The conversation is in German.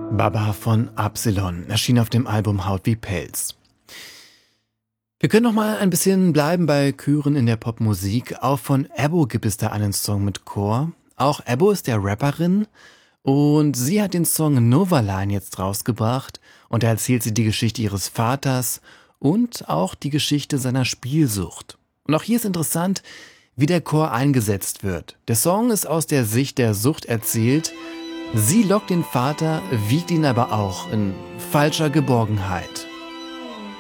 Baba von Absilon erschien auf dem Album Haut wie Pelz. Wir können noch mal ein bisschen bleiben bei Chören in der Popmusik. Auch von Ebo gibt es da einen Song mit Chor. Auch Ebo ist der Rapperin und sie hat den Song Novaline jetzt rausgebracht und da erzählt sie die Geschichte ihres Vaters und auch die Geschichte seiner Spielsucht. Und auch hier ist interessant, wie der Chor eingesetzt wird. Der Song ist aus der Sicht der Sucht erzählt. Sie lockt den Vater, wiegt ihn aber auch in falscher Geborgenheit.